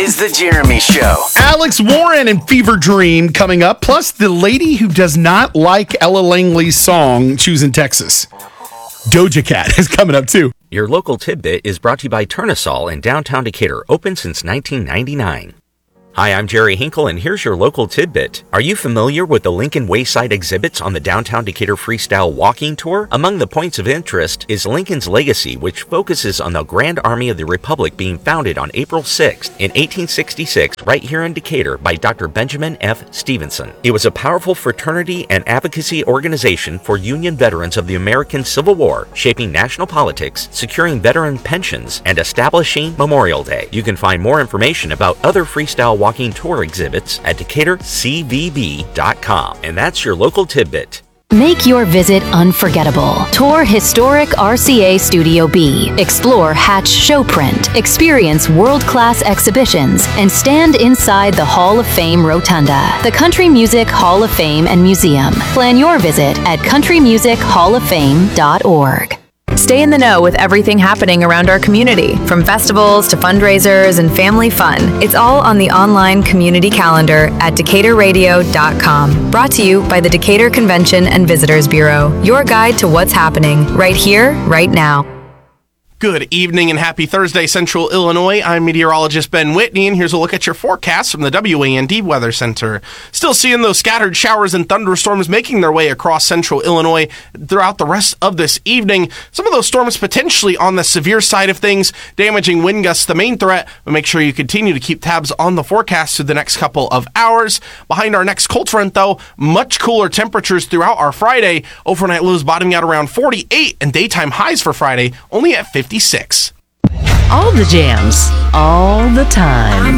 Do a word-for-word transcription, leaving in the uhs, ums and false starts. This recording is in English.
is The Jeremy Show. Alex Warren and Fever Dream coming up, plus the lady who does not like Ella Langley's song, Choosing Texas. Doja Cat is coming up too. Your local tidbit is brought to you by Turnasol in downtown Decatur, open since nineteen ninety-nine. Hi, I'm Jerry Hinkle, and here's your local tidbit. Are you familiar with the Lincoln Wayside exhibits on the Downtown Decatur Freestyle Walking Tour? Among the points of interest is Lincoln's legacy, which focuses on the Grand Army of the Republic being founded on April sixth in eighteen sixty-six right here in Decatur by Doctor Benjamin F. Stevenson. It was a powerful fraternity and advocacy organization for Union veterans of the American Civil War, shaping national politics, securing veteran pensions, and establishing Memorial Day. You can find more information about other freestyle walking tour exhibits at decatur c v b dot com. And that's your local tidbit. Make your visit unforgettable. Tour historic R C A Studio B. Explore Hatch Showprint. Experience world-class exhibitions and stand inside the Hall of Fame Rotunda, the Country Music Hall of Fame and Museum. Plan your visit at country music hall of fame dot org. Stay in the know with everything happening around our community, from festivals to fundraisers and family fun. It's all on the online community calendar at decatur radio dot com. Brought to you by the Decatur Convention and Visitors Bureau. Your guide to what's happening right here, right now. Good evening and happy Thursday, Central Illinois. I'm meteorologist Ben Whitney, and here's a look at your forecast from the W A N D Weather Center. Still seeing those scattered showers and thunderstorms making their way across Central Illinois throughout the rest of this evening. Some of those storms potentially on the severe side of things, damaging wind gusts the main threat, but make sure you continue to keep tabs on the forecast through the next couple of hours. Behind our next cold front, though, much cooler temperatures throughout our Friday. Overnight lows bottoming out around forty-eight, and daytime highs for Friday only at fifty-six. All the jams, all the time.